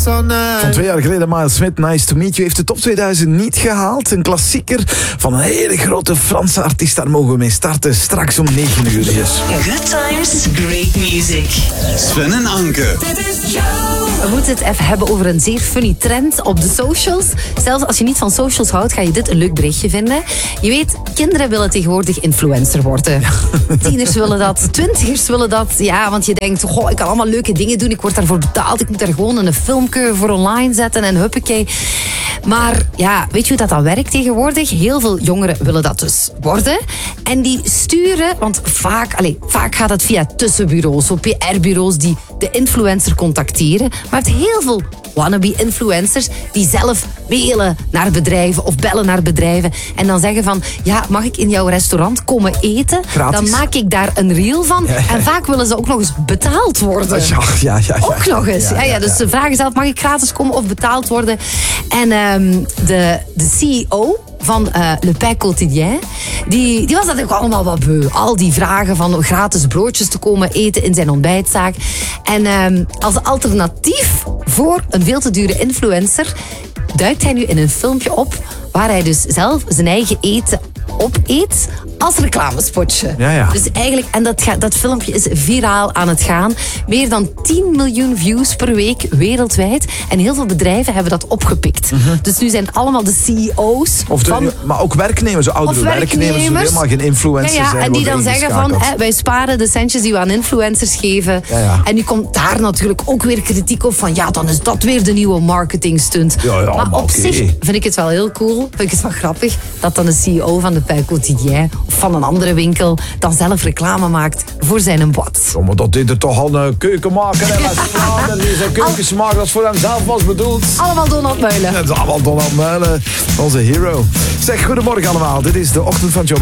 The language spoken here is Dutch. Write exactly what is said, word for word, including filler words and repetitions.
so nice. Van twee jaar geleden, Miles Smith, Nice to Meet You, heeft de top tweeduizend niet gehaald. Een klassieker van een hele grote Franse artiest. Daar mogen we mee starten, straks om negen uur. Good times, great music. Sven en Anke. We moeten het even hebben over een zeer funny trend op de socials. Zelfs als je niet van socials houdt, ga je dit een leuk berichtje vinden. Je weet, kinderen willen tegenwoordig influencer worden. Tieners willen dat, twintigers willen dat. Ja, want je denkt, goh, ik kan allemaal leuke dingen doen. Ik word daarvoor betaald. Ik moet daar gewoon een filmpje voor online zetten en huppakee. Maar ja, weet je hoe dat dan werkt tegenwoordig? Heel veel jongeren willen dat dus worden. En die sturen, want vaak, allez, vaak gaat het via tussenbureaus, zo P R-bureaus die de influencer contacteren. Maar je hebt heel veel wannabe-influencers die zelf mailen naar bedrijven of bellen naar bedrijven en dan zeggen van, ja, mag ik in jouw restaurant komen eten? Gratis. Dan maak ik daar een reel van. Ja, ja. En vaak willen ze ook nog eens betaald worden. Ja, ja, ja, ja. Ook nog eens. Ja, ja, ja, dus ze vragen zelf, mag ik gratis komen of betaald worden? En um, de, de C E O van uh, Le Pain Quotidien, die, die was dat ook allemaal wat beu. Al die vragen van gratis broodjes te komen eten in zijn ontbijtzaak. En um, als alternatief voor een veel te dure influencer duikt hij nu in een filmpje op waar hij dus zelf zijn eigen eten opeet als reclamespotje. Ja, ja. Dus eigenlijk, en dat, gaat, dat filmpje is viraal aan het gaan. Meer dan tien miljoen views per week wereldwijd. En heel veel bedrijven hebben dat opgepikt. Mm-hmm. Dus nu zijn het allemaal de C E O's. Of de, van, maar ook werknemers, oudere of werknemers, die werknemers. helemaal geen influencers ja, ja, zijn. en die dan zeggen van, hè, wij sparen de centjes die we aan influencers geven. Ja, ja. En nu komt daar natuurlijk ook weer kritiek op van, ja, dan is dat weer de nieuwe marketingstunt. Ja, ja, maar maar op okay. zich vind ik het wel heel cool, vind ik het wel grappig, dat dan de C E O van de Pain Quotidien of van een andere winkel dan zelf reclame maakt voor zijn bot. Ja, maar dat deed er toch al een keukenmaker en dat is een keukensmaak dat voor hem zelf was bedoeld. Allemaal Donald Muilen. Dat is allemaal Donald Muilen, onze hero. Zeg, goedemorgen allemaal. Dit is de ochtend van Joe.